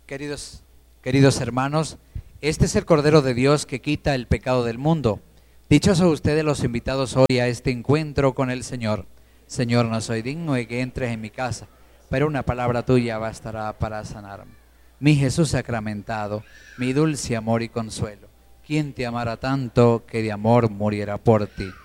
Queridos hermanos, este es el Cordero de Dios que quita el pecado del mundo. Dichosos ustedes los invitados hoy a este encuentro con el Señor. Señor, no soy digno de que entres en mi casa, pero una palabra tuya bastará para sanarme. Mi Jesús sacramentado, mi dulce amor y consuelo, ¿quién te amara tanto que de amor muriera por ti?